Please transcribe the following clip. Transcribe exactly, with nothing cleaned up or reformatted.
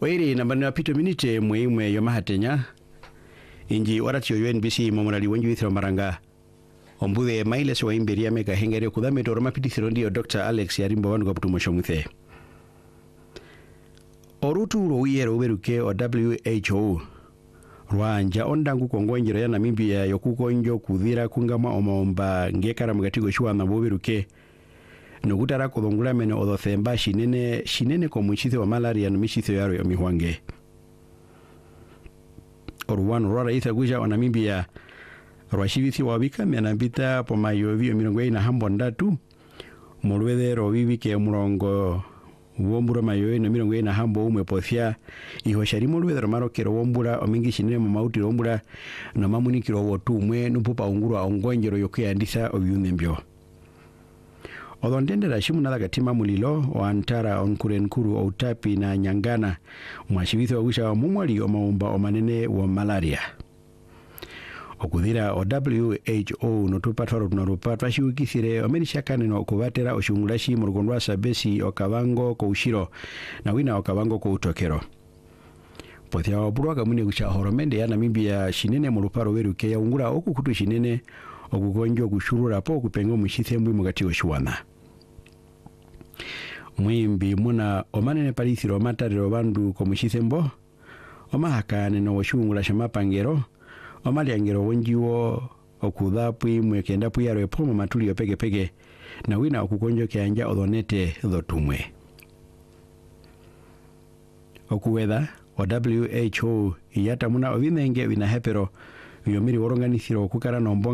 Wairi na mbana pito minite mwe imwe yomahatenya. Inji warati yo N B C momorali wanju ithiro maranga. Ombude mailes wa imberi ya meka hengere kudame toroma piti thirondi yo Doctor Alex Yarimba wanu kwa putumosho muthe. Orutu rowiero uberuke o W H O. Rwanja ondangu kongonjero ya Namibia yokukonjo kuthira kungama omaomba ngekara mugatigo shuwa na uberuke. Nugutara kudongula mene odothemba shinene shinene komuchithe wa malaria numichithe yaro ya mihwange. Oruwanu rora itha guja wa Namibia rwashivithi wabika mianambita poma yovi omirongo ina hambo ndatu mulwethe rovivike murongo wombura mayoe no mirongo ina hambo umwe pothia ihoshari mulwethe romarokero wombura omingi shinene mamauti wombura no mamunikiro wotumwe nupupa ungurwa ongonjero yokuyandisa obyunembyo. Odondendera shimu nada katima mulilo o antara onkurenkuru o utapi na nyangana mwashivithi wagusha wa mumwali o maumba o manene wa malaria. Okudhira o W H O notupatwaro tunarupatwa shiwikithire omenishakane no okuvatera oshungulashi murugondwa sabesi o kavango ko ushiro na wina o kavango ko utokero. Pothia waburwa kamune gusha horomende ya Namibia shinene muruparo weruke ya ungura oku kutu shinene okugonjo kushurura po kupengo mushithe mbwi mugati oshuwana. Mwimbi muna omanene parithiro matariro bandu ko mushithe mbo omahakane no oshungula shamapangero omaliangero wenjiwo okudhapwi mwekenda puyaro epomo matulio peke peke na wina okukonjo kianja odonete dhotumwe. Okuwedha o W H O iyata muna ovinenge wina hepero yomiri woronganithiro okukara nombonga